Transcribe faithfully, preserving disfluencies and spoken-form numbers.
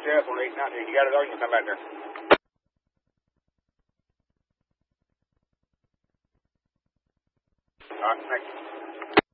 sheriff on eight nineteen. You got it, or you can come back there. All right, thanks.